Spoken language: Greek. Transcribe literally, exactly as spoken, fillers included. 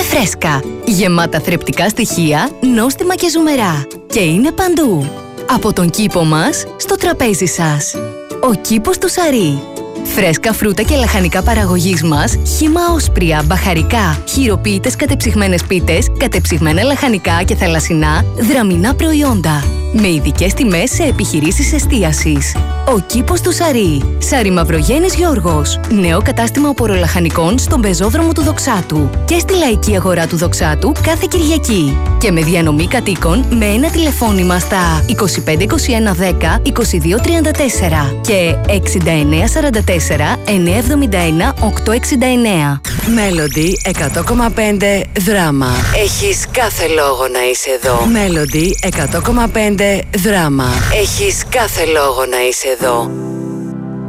Φρέσκα. Γεμάτα θρεπτικά στοιχεία, νόστιμα και ζουμερά. Και είναι παντού. Από τον κήπο μας, στο τραπέζι σας. Ο κήπος του Σαρί. Φρέσκα φρούτα και λαχανικά παραγωγής μας, χύμα όσπρια, μπαχαρικά, χειροποίητες κατεψυγμένες πίτες, κατεψυγμένα λαχανικά και θαλασσινά, δραμινά προϊόντα. Με ειδικές τιμές σε επιχειρήσεις εστίασης. Ο κήπος του Σαρί. Σαρί Μαυρογέννης Γιώργος. Νέο κατάστημα οπορολαχανικών στον πεζόδρομο του Δοξάτου. Και στη λαϊκή αγορά του Δοξάτου κάθε Κυριακή. Και με διανομή κατοίκων με ένα τηλεφώνημα στα είκοσι πέντε είκοσι ένα δέκα είκοσι δύο τριάντα τέσσερα και εξήντα εννέα σαράντα τέσσερα εννιακόσια εβδομήντα ένα οκτακόσια εξήντα εννέα. Melody εκατό κόμμα πέντε Δράμα. Έχεις κάθε λόγο να είσαι εδώ. Melody εκατό κόμμα πέντε Δράμα. Έχεις κάθε λόγο να είσαι εδώ.